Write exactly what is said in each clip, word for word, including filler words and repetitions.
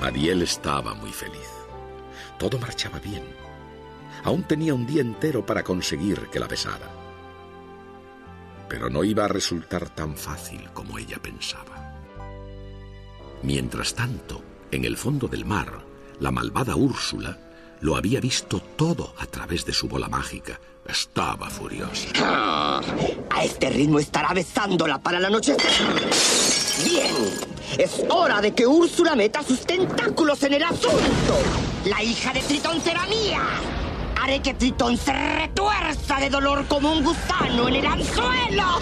Ariel estaba muy feliz. Todo marchaba bien. Aún tenía un día entero para conseguir que la besara. Pero no iba a resultar tan fácil como ella pensaba. Mientras tanto, en el fondo del mar, la malvada Úrsula lo había visto todo a través de su bola mágica. Estaba furiosa. Ah, a este ritmo estará besándola para la noche. ¡Bien! Es hora de que Úrsula meta sus tentáculos en el asunto. La hija de Tritón será mía. Haré que Tritón se retuerza de dolor como un gusano en el anzuelo.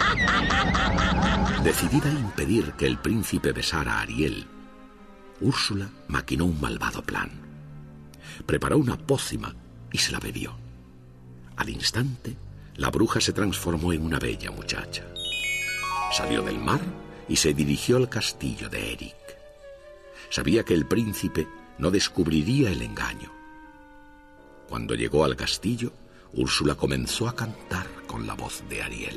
Decidida a impedir que el príncipe besara a Ariel, Úrsula maquinó un malvado plan. Preparó una pócima y se la bebió. Al instante, la bruja se transformó en una bella muchacha. Salió del mar y se dirigió al castillo de Eric. Sabía que el príncipe no descubriría el engaño. Cuando llegó al castillo, Úrsula comenzó a cantar con la voz de Ariel.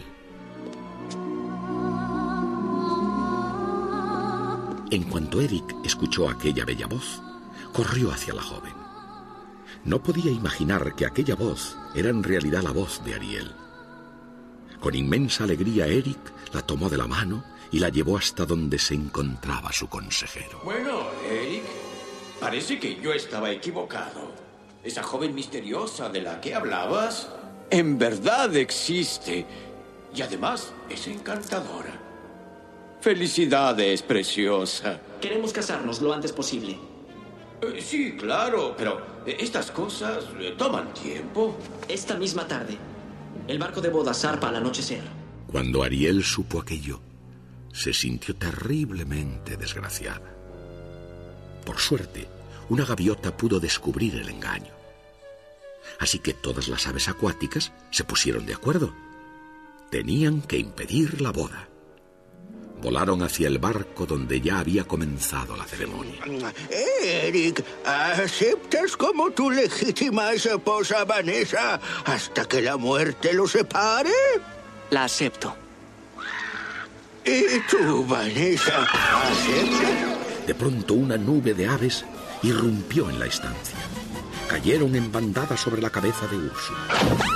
En cuanto Eric escuchó aquella bella voz, corrió hacia la joven. No podía imaginar que aquella voz era en realidad la voz de Ariel. Con inmensa alegría, Eric la tomó de la mano y la llevó hasta donde se encontraba su consejero. Bueno, Eric, parece que yo estaba equivocado. Esa joven misteriosa de la que hablabas, en verdad existe. Y además es encantadora. Felicidades, preciosa. Queremos casarnos lo antes posible. Eh, sí, claro, pero estas cosas eh, toman tiempo. Esta misma tarde, el barco de boda zarpa al anochecer. Cuando Ariel supo aquello, se sintió terriblemente desgraciada. Por suerte, una gaviota pudo descubrir el engaño. Así que todas las aves acuáticas se pusieron de acuerdo. Tenían que impedir la boda. Volaron hacia el barco donde ya había comenzado la ceremonia. Eric, ¿aceptas como tu legítima esposa Vanessa hasta que la muerte los separe? La acepto. ¿Y tú, Vanessa, aceptas? De pronto una nube de aves irrumpió en la estancia. Cayeron en bandadas sobre la cabeza de Úrsula.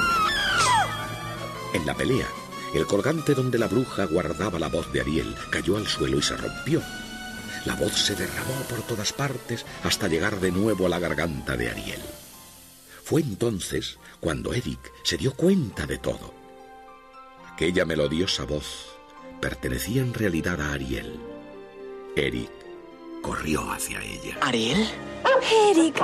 En la pelea, el colgante donde la bruja guardaba la voz de Ariel cayó al suelo y se rompió. La voz se derramó por todas partes hasta llegar de nuevo a la garganta de Ariel. Fue entonces cuando Eric se dio cuenta de todo. Aquella melodiosa voz pertenecía en realidad a Ariel. Eric corrió hacia ella. ¿Ariel? Eric.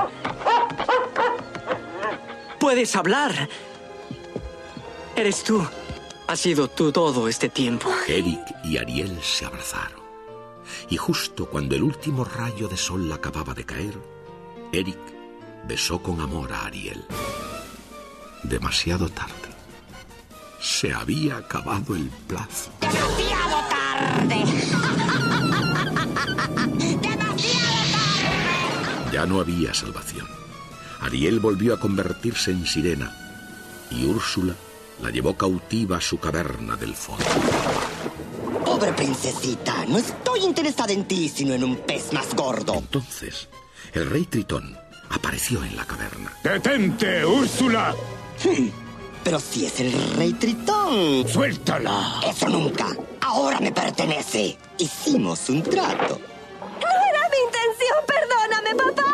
¡Puedes hablar! Eres tú. Has sido tú todo este tiempo. Eric y Ariel se abrazaron. Y justo cuando el último rayo de sol acababa de caer, Eric besó con amor a Ariel. Demasiado tarde. Se había acabado el plazo. ¡Demasiado tarde! ¡Demasiado tarde! Ya no había salvación. Ariel volvió a convertirse en sirena y Úrsula la llevó cautiva a su caverna del fondo. Pobre princesita, no estoy interesada en ti, sino en un pez más gordo. Entonces, el rey Tritón apareció en la caverna. ¡Detente, Úrsula! Pero si es el rey Tritón. ¡Suéltala! Eso nunca. Ahora me pertenece. Hicimos un trato. No era mi intención, perdóname, papá.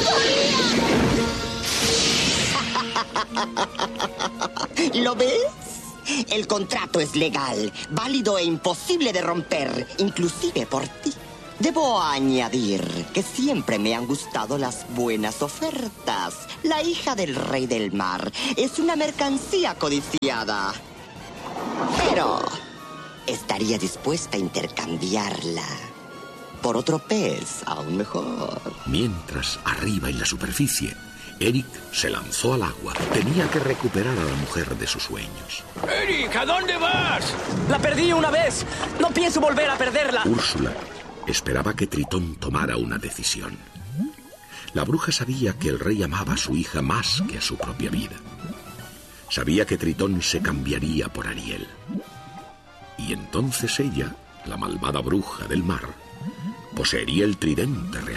¿Lo ves? El contrato es legal, válido e imposible de romper, inclusive por ti. Debo añadir que siempre me han gustado las buenas ofertas. La hija del rey del mar es una mercancía codiciada. Pero estaría dispuesta a intercambiarla por otro pez aún mejor. Mientras, arriba en la superficie, Eric se lanzó al agua. Tenía que recuperar a la mujer de sus sueños. Eric, ¿a dónde vas? ¡La perdí una vez! ¡No pienso volver a perderla! Úrsula esperaba que Tritón tomara una decisión. La bruja sabía que el rey amaba a su hija más que a su propia vida. Sabía que Tritón se cambiaría por Ariel. Y entonces ella, la malvada bruja del mar, poseería el tridente real,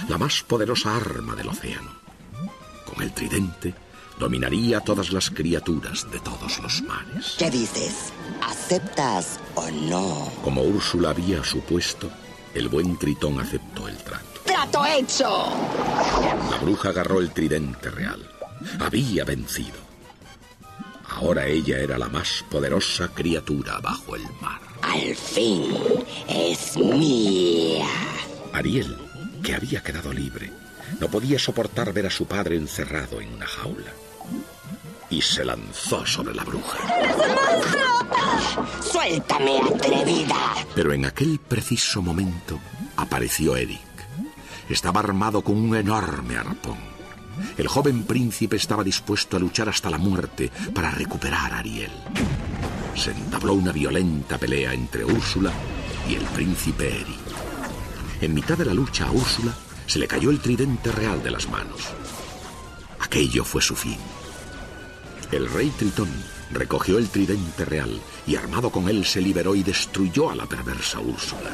la más poderosa arma del océano. Con el tridente dominaría todas las criaturas de todos los mares. ¿Qué dices? ¿Aceptas o no? Como Úrsula había supuesto, el buen Tritón aceptó el trato. ¡Trato hecho! La bruja agarró el tridente real. Había vencido. Ahora ella era la más poderosa criatura bajo el mar. Al fin es mía. Ariel, que había quedado libre, no podía soportar ver a su padre encerrado en una jaula. Y se lanzó sobre la bruja. ¡Eres un monstruo! ¡Suéltame, atrevida! Pero en aquel preciso momento apareció Eric. Estaba armado con un enorme arpón. El joven príncipe estaba dispuesto a luchar hasta la muerte para recuperar a Ariel. Se entabló una violenta pelea entre Úrsula y el príncipe Eric. En mitad de la lucha a Úrsula se le cayó el tridente real de las manos. Aquello fue su fin. El rey Tritón recogió el tridente real y armado con él se liberó y destruyó a la perversa Úrsula.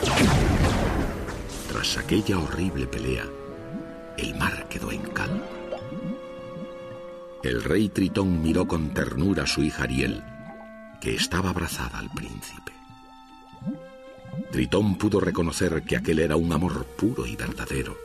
Tras aquella horrible pelea, el mar quedó en calma. El rey Tritón miró con ternura a su hija Ariel, que estaba abrazada al príncipe. Tritón pudo reconocer que aquel era un amor puro y verdadero.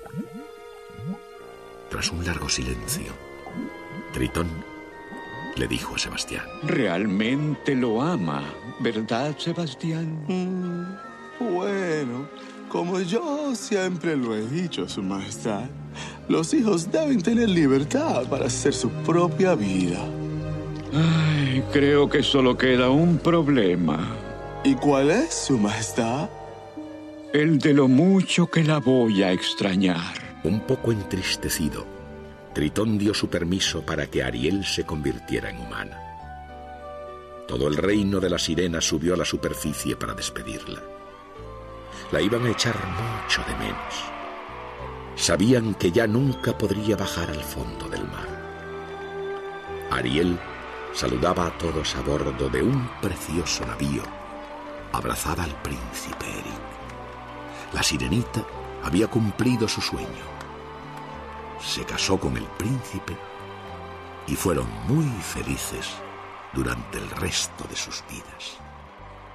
Tras un largo silencio, Tritón le dijo a Sebastián: Realmente lo ama, ¿verdad, Sebastián? Mm, bueno, como yo siempre lo he dicho, Su Majestad, los hijos deben tener libertad para hacer su propia vida. Ay, creo que solo queda un problema. ¿Y cuál es, Su Majestad? El de lo mucho que la voy a extrañar. Un poco entristecido, Tritón dio su permiso para que Ariel se convirtiera en humana. Todo el reino de la sirena subió a la superficie para despedirla. La iban a echar mucho de menos. Sabían que ya nunca podría bajar al fondo del mar. Ariel saludaba a todos a bordo de un precioso navío, abrazada al príncipe Eric. La sirenita había cumplido su sueño. Se casó con el príncipe y fueron muy felices durante el resto de sus vidas.